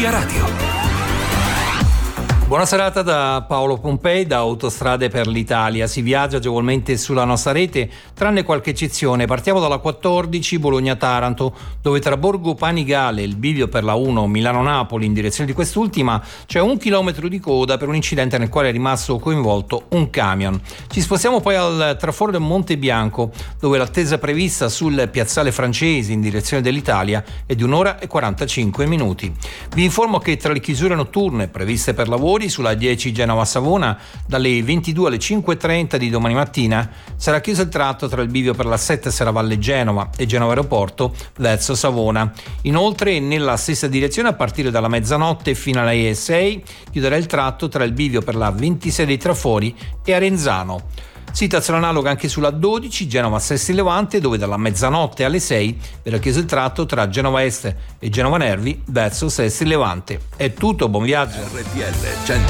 Via Radio. Buona serata da Paolo Pompei, da Autostrade per l'Italia. Si viaggia agevolmente sulla nostra rete, tranne qualche eccezione. Partiamo dalla 14 Bologna-Taranto, dove tra Borgo Panigale e il bivio per la 1 Milano-Napoli in direzione di quest'ultima c'è 1 chilometro di coda per un incidente nel quale è rimasto coinvolto un camion. Ci spostiamo poi al traforo del Monte Bianco, dove l'attesa prevista sul piazzale Francesi in direzione dell'Italia è di 1 ora e 45 minuti. Vi informo che tra le chiusure notturne previste per lavori sulla 10 Genova-Savona dalle 22 alle 5:30 di domani mattina sarà chiuso il tratto tra il bivio per la 7 Serravalle Genova e Genova Aeroporto verso Savona. Inoltre nella stessa direzione a partire dalla mezzanotte fino alle 6 chiuderà il tratto tra il bivio per la 26 dei Trafori e Arenzano. Situazione analoga anche sulla 12 Genova-Sesti Levante, dove dalla mezzanotte alle 6 verrà chiuso il tratto tra Genova Est e Genova Nervi verso Sesti Levante. È tutto, buon viaggio. RTL 100.